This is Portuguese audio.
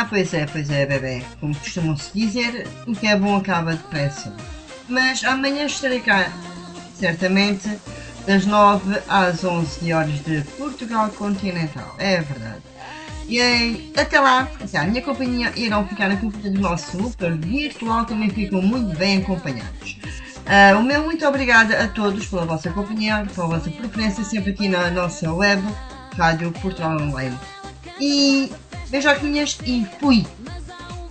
Pois é, bebê. Como costumam-se dizer, o que é bom acaba depressa. Mas amanhã estarei cá, certamente, das 9 às 11 horas de Portugal Continental. É verdade. E até lá, a minha companhia irão ficar na companhia do nosso super virtual, também ficam muito bem acompanhados. O meu muito obrigada a todos pela vossa companhia, pela vossa preferência sempre aqui na nossa web, Rádio Portugal Online. E beijoquinhas e fui!